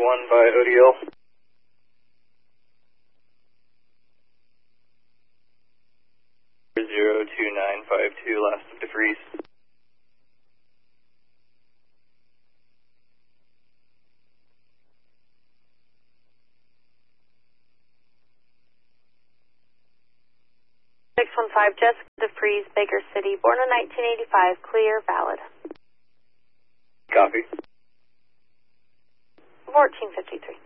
1 by ODL. 02952, last of DeFreeze. Jessica DeFreeze, Baker City, born in 1985, clear, valid. Copy. 1453.